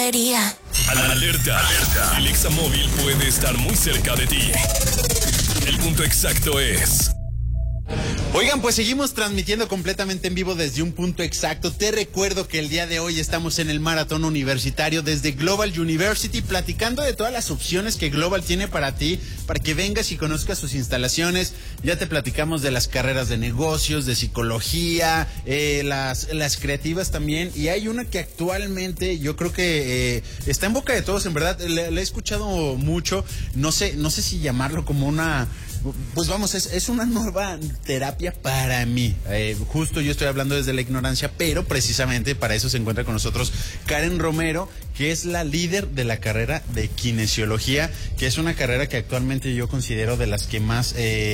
batería. Alerta, alerta. El Examóvil puede estar muy cerca de ti. El punto exacto es... Oigan, pues seguimos transmitiendo completamente en vivo desde un punto exacto. Te recuerdo que el día de hoy estamos en el maratón universitario desde Global University, platicando de todas las opciones que Global tiene para ti, para que vengas y conozcas sus instalaciones. Ya te platicamos de las carreras de negocios, de psicología, las creativas también. Y hay una que actualmente yo creo que está en boca de todos, en verdad. Le he escuchado mucho. No sé si llamarlo como una... Pues vamos, es una nueva terapia para mí. Justo yo estoy hablando desde la ignorancia, pero precisamente para eso se encuentra con nosotros Karen Romero, que es la líder de la carrera de kinesiología, que es una carrera que actualmente yo considero de las que más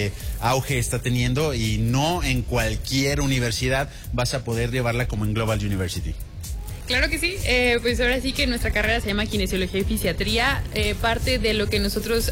auge está teniendo, y no en cualquier universidad vas a poder llevarla como en Global University. Claro que sí, pues ahora sí que nuestra carrera se llama Kinesiología y Fisiatría. Parte de lo que nosotros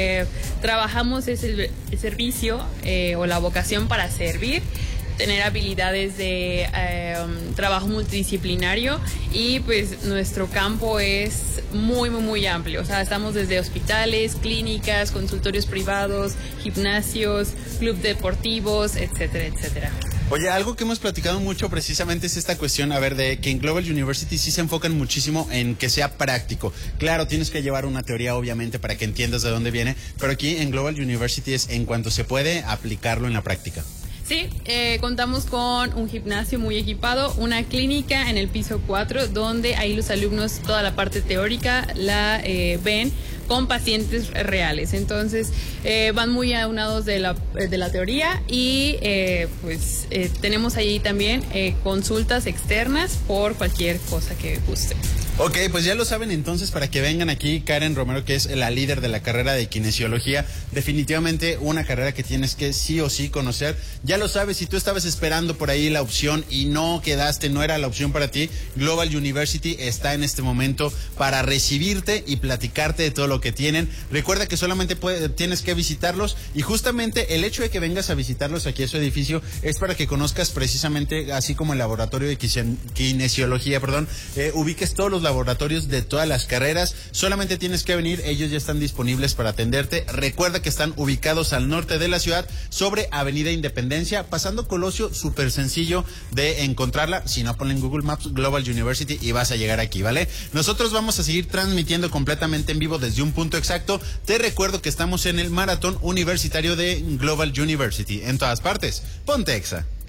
trabajamos es el servicio o la vocación para servir, tener habilidades de trabajo multidisciplinario, y pues nuestro campo es muy amplio. O sea, estamos desde hospitales, clínicas, consultorios privados, gimnasios, club deportivos, etcétera, etcétera. Oye, algo que hemos platicado mucho precisamente es esta cuestión, a ver, de que en Global University sí se enfocan muchísimo en que sea práctico. Claro, tienes que llevar una teoría, obviamente, para que entiendas de dónde viene, pero aquí en Global University es, en cuanto se puede, aplicarlo en la práctica. Sí, contamos con un gimnasio muy equipado, una clínica en el piso 4, donde ahí los alumnos toda la parte teórica la ven con pacientes reales. Entonces van muy aunados de la teoría, y pues tenemos ahí también consultas externas por cualquier cosa que guste. Ok, pues ya lo saben entonces, para que vengan aquí. Karen Romero, que es la líder de la carrera de kinesiología, definitivamente una carrera que tienes que sí o sí conocer. Ya lo sabes, si tú estabas esperando por ahí la opción y no quedaste, no era la opción para ti, Global University está en este momento para recibirte y platicarte de todo lo que tienen. Recuerda que solamente tienes que visitarlos, y justamente el hecho de que vengas a visitarlos aquí a su edificio es para que conozcas precisamente, así como el laboratorio de kinesiología, ubiques todos los laboratorios de todas las carreras. Solamente tienes que venir, ellos ya están disponibles para atenderte. Recuerda que están ubicados al norte de la ciudad, sobre Avenida Independencia, pasando Colosio, súper sencillo de encontrarla. Si no, ponle en Google Maps Global University y vas a llegar aquí, ¿vale? Nosotros vamos a seguir transmitiendo completamente en vivo desde un punto exacto. Te recuerdo que estamos en el maratón universitario de Global University. En todas partes, ponte Exa.